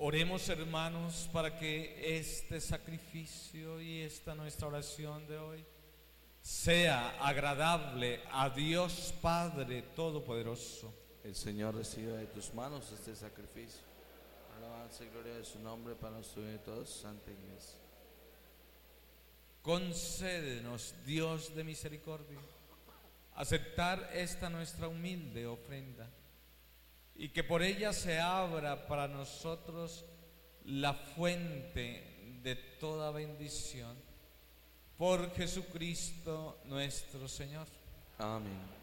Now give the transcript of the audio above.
Oremos, hermanos, para que este sacrificio y esta nuestra oración de hoy sea agradable a Dios Padre Todopoderoso. El Señor reciba de tus manos este sacrificio. Alabanza y gloria de su nombre para nosotros y todos, Santa Iglesia. Concédenos, Dios de misericordia, aceptar esta nuestra humilde ofrenda y que por ella se abra para nosotros la fuente de toda bendición. Por Jesucristo nuestro Señor. Amén.